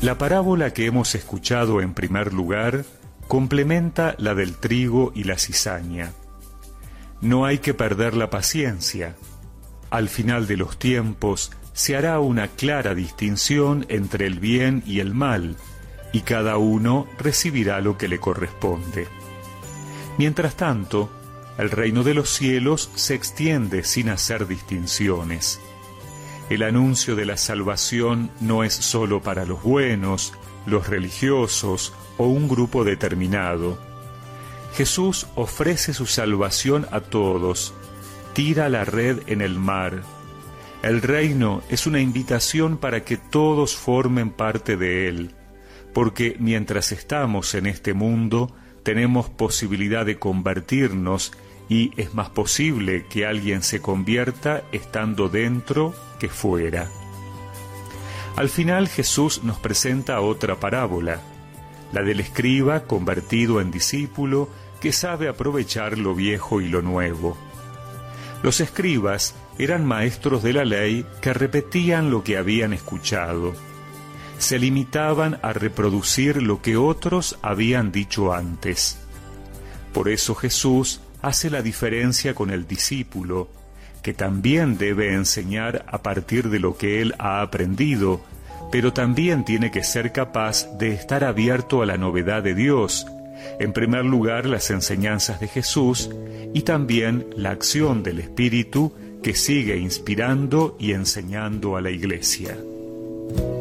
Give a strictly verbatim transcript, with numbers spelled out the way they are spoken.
La parábola que hemos escuchado en primer lugar complementa la del trigo y la cizaña. No hay que perder la paciencia. Al final de los tiempos se hará una clara distinción entre el bien y el mal, y cada uno recibirá lo que le corresponde. Mientras tanto, el reino de los cielos se extiende sin hacer distinciones. El anuncio de la salvación no es solo para los buenos, los religiosos o un grupo determinado. Jesús ofrece su salvación a todos, tira la red en el mar. El reino es una invitación para que todos formen parte de él, porque mientras estamos en este mundo tenemos posibilidad de convertirnos y es más posible que alguien se convierta estando dentro que fuera. Al final Jesús nos presenta otra parábola, la del escriba convertido en discípulo que sabe aprovechar lo viejo y lo nuevo. Los escribas eran maestros de la ley que repetían lo que habían escuchado. Se limitaban a reproducir lo que otros habían dicho antes. Por eso Jesús hace la diferencia con el discípulo, que también debe enseñar a partir de lo que él ha aprendido, pero también tiene que ser capaz de estar abierto a la novedad de Dios, en primer lugar las enseñanzas de Jesús y también la acción del Espíritu que sigue inspirando y enseñando a la Iglesia.